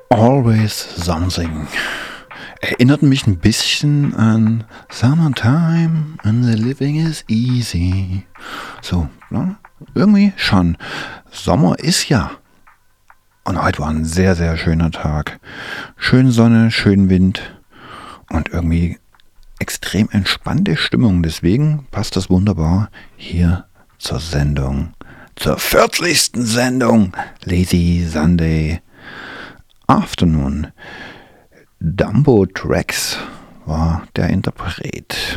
Always Something. Erinnert mich ein bisschen an Summertime and the living is easy. So, ne? Irgendwie schon. Sommer ist ja. Und heute war ein sehr, sehr schöner Tag. Schön Sonne, schön Wind und irgendwie extrem entspannte Stimmung. Deswegen passt das wunderbar hier zur Sendung. Zur 40. Sendung Lazy Sunday Afternoon. Dumbo Tracks war der Interpret.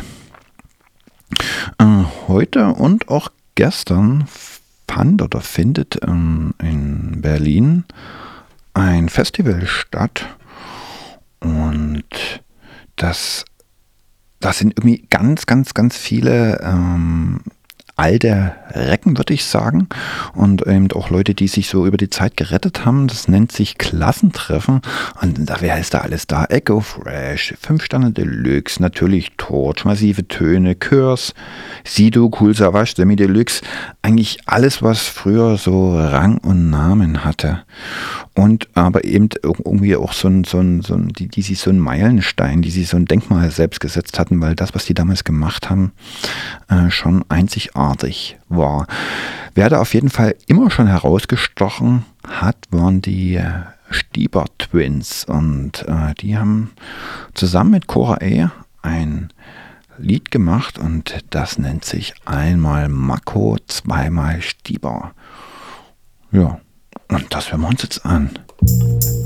Heute und auch gestern fand oder findet in Berlin ein Festival statt. Und das sind irgendwie ganz, ganz, ganz viele alte Recken, würde ich sagen. Und eben auch Leute, die sich so über die Zeit gerettet haben. Das nennt sich Klassentreffen. Und wer ist da alles da? Echo Fresh, 5 Sterne Deluxe, natürlich Torch, Massive Töne, Curse, Sido, Cool Savage, Semi Deluxe. Eigentlich alles, was früher so Rang und Namen hatte. Und aber eben irgendwie auch die sich so einen Meilenstein, die sich so ein Denkmal selbst gesetzt hatten, weil das, was die damals gemacht haben, schon einzigartig war. Wer da auf jeden Fall immer schon herausgestochen hat, waren die Stieber Twins. Und die haben zusammen mit Cora A. ein Lied gemacht und das nennt sich einmal Mako, zweimal Stieber. Ja. Und das hören wir uns jetzt an.